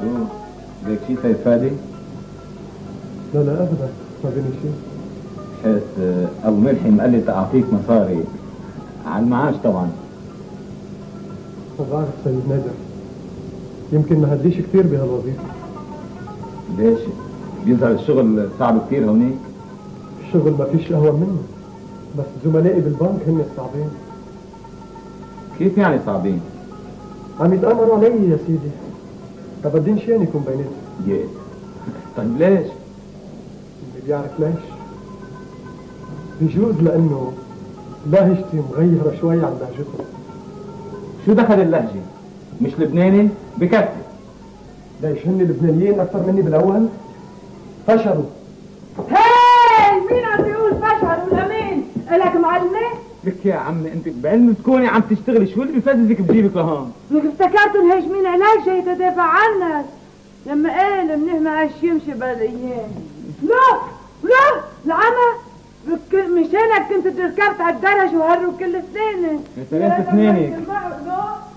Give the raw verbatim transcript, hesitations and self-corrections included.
شو؟ بدك شي سيد فادي؟ لا لا ابدا ما بيني شيء. حيث ابو ملحي مقلي تعطيك مصاري على المعاش طبعا. ما بعرف سيد نادر، يمكن ما هديش كثير بهالوظيفه. ليش؟ بيظهر الشغل صعب كثير هونيك؟ الشغل ما فيش اهون منه، بس زملائي بالبنك هن الصعبين. كيف يعني صعبين؟ عم يتامروا علي يا سيدي، ما بدين شيء يكون بيناتهم. ياه طيب ليش؟ اللي بيعرف ليش؟ بيجوز لانه لهجتي مغيره شوي عن لهجتهم. شو دخل اللهجه؟ مش لبناني؟ بكفي. ليش هن لبنانيين اكثر مني بالاول؟ فشلوا. هاي مين عم بيقول فشلوا لمين؟ الك معلمه؟ لك يا عمي انت بعلم تكوني عم تشتغلي، شو اللي بفززك بجيبك لهون؟ لك افتكرتوا هيجمين علاج جاي تدافع عنك. لما ايه منيح ما عاش يمشي بالايام. لا لا العمى مشانك كنت ركبت على الدرج وهروا كل سنينه. ثلاث سنينك. لا